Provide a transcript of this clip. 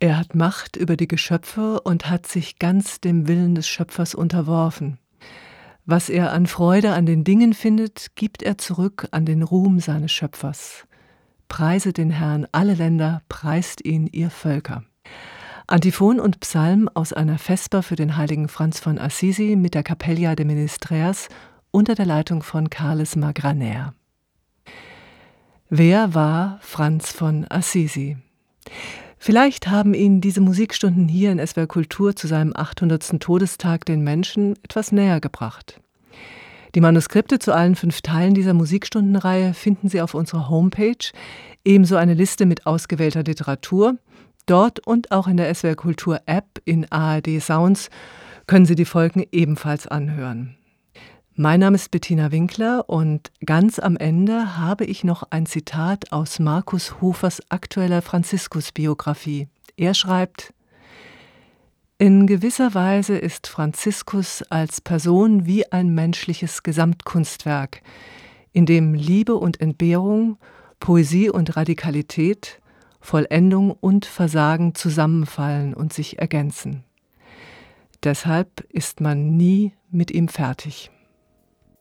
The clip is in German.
Er hat Macht über die Geschöpfe und hat sich ganz dem Willen des Schöpfers unterworfen. Was er an Freude an den Dingen findet, gibt er zurück an den Ruhm seines Schöpfers. Preiset den Herrn, alle Länder, preist ihn, ihr Völker. Antiphon und Psalm aus einer Vesper für den heiligen Franz von Assisi mit der Capella de Ministreas unter der Leitung von Carles Magraner. Wer war Franz von Assisi? Vielleicht haben ihn diese Musikstunden hier in SWR Kultur zu seinem 800. Todestag den Menschen etwas näher gebracht. Die Manuskripte zu allen 5 Teilen dieser Musikstundenreihe finden Sie auf unserer Homepage, ebenso eine Liste mit ausgewählter Literatur. Dort und auch in der SWR Kultur App in ARD Sounds können Sie die Folgen ebenfalls anhören. Mein Name ist Bettina Winkler und ganz am Ende habe ich noch ein Zitat aus Markus Hofers aktueller Franziskus-Biografie. Er schreibt: In gewisser Weise ist Franziskus als Person wie ein menschliches Gesamtkunstwerk, in dem Liebe und Entbehrung, Poesie und Radikalität, Vollendung und Versagen zusammenfallen und sich ergänzen. Deshalb ist man nie mit ihm fertig.